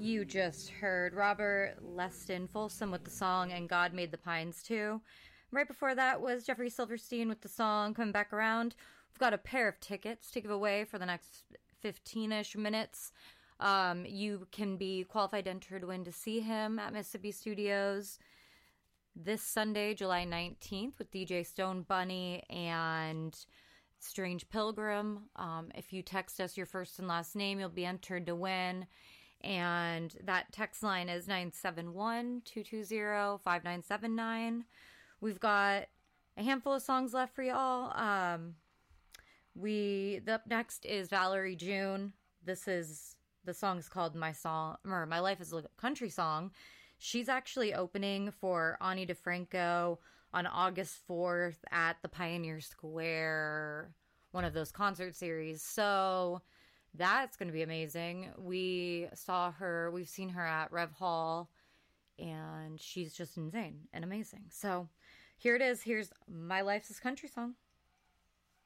You just heard Robert Leston Folsom with the song And God Made the Pines Too. Right before that was Jeffrey Silverstein with the song Coming Back Around. We've got a pair of tickets to give away for the next 15-ish minutes. You can be qualified to enter to win to see him at Mississippi Studios this Sunday, July 19th, with DJ Stone Bunny and Strange Pilgrim. If you text us your first and last name, you'll be entered to win. And that text line is 971-220-5979. We've got a handful of songs left for y'all. Up next is Valerie June. The song's called My Life is a Country Song. She's actually opening for Ani DeFranco on August 4th at the Pioneer Square, one of those concert series. So that's going to be amazing. We've seen her at Rev Hall, and she's just insane and amazing. So here it is. Here's My Life's a Country Song.